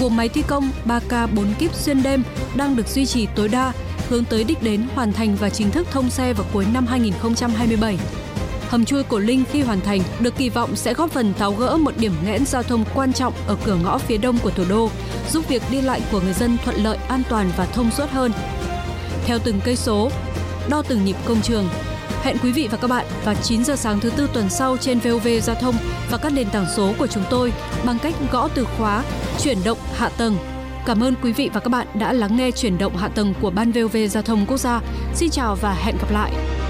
Bộ máy thi công 3K 4 kíp xuyên đêm đang được duy trì tối đa, hướng tới đích đến hoàn thành và chính thức thông xe vào cuối năm 2027. Hầm chui Cổ Linh khi hoàn thành được kỳ vọng sẽ góp phần tháo gỡ một điểm nghẽn giao thông quan trọng ở cửa ngõ phía đông của thủ đô, giúp việc đi lại của người dân thuận lợi, an toàn và thông suốt hơn. Theo từng cây số, đo từng nhịp công trường. Hẹn quý vị và các bạn vào 9 giờ sáng thứ Tư tuần sau trên VOV Giao thông và các nền tảng số của chúng tôi bằng cách gõ từ khóa chuyển động hạ tầng. Cảm ơn quý vị và các bạn đã lắng nghe chuyển động hạ tầng của Ban VOV Giao thông Quốc gia. Xin chào và hẹn gặp lại!